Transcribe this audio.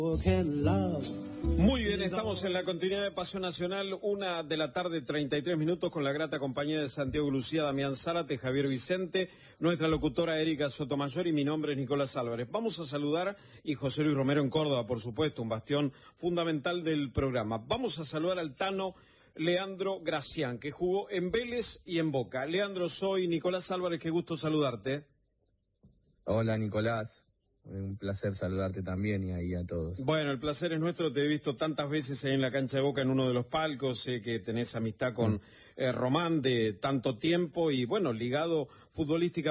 Muy bien, estamos en la continuidad de Pasión Nacional, 1:33 p.m, con la grata compañía de Santiago Lucía, Damián Zárate, Javier Vicente, nuestra locutora Erika Sotomayor y mi nombre es Nicolás Álvarez. Vamos a saludar, y José Luis Romero en Córdoba, por supuesto, un bastión fundamental del programa. Vamos a saludar al Tano Leandro Gracián, que jugó en Vélez y en Boca. Leandro, soy Nicolás Álvarez, qué gusto saludarte. Hola Nicolás, un placer saludarte también y ahí a todos. Bueno, el placer es nuestro, te he visto tantas veces ahí en la cancha de Boca en uno de los palcos, sé que tenés amistad con Román de tanto tiempo y bueno, ligado futbolísticamente